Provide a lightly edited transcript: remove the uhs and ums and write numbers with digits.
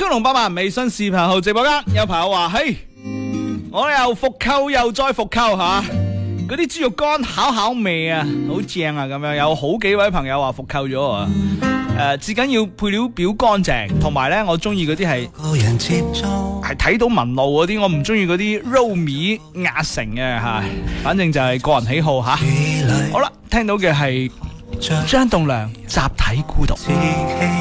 Q 龍8萬微信視頻號直播間有朋友話：嘿，我又復購又再復購吓，嗰啲豬肉乾考味啊，好正啊！咁樣有好幾位朋友話復購咗啊。至緊要配料表乾淨，同埋咧我中意嗰啲係睇到紋路嗰啲，我唔中意嗰啲 raw 米壓成嘅吓。反正就係個人喜好吓。好啦，聽到嘅係張棟樑集體孤獨。